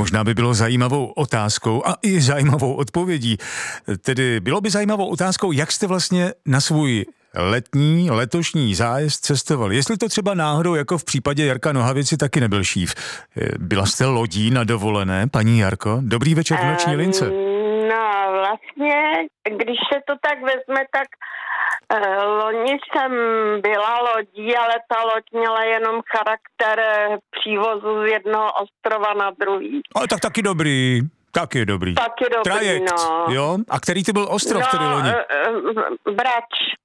Možná by bylo zajímavou otázkou a i zajímavou odpovědí. Tedy bylo by zajímavou otázkou, jak jste vlastně na svůj letošní zájezd cestovali. Jestli to třeba náhodou, jako v případě Jarka Nohavici, taky nebyl šíf. Byla jste lodí na dovolené, paní Jarko? Dobrý večer v Noční lince. No vlastně, když se to tak vezme, tak loni jsem byla lodí, ale ta loď měla jenom charakter přívozu z jednoho ostrova na druhý. Ale tak taky dobrý. Taky dobrý. Trajekt, no. Jo? A který to byl ostrov, který loni? Brač.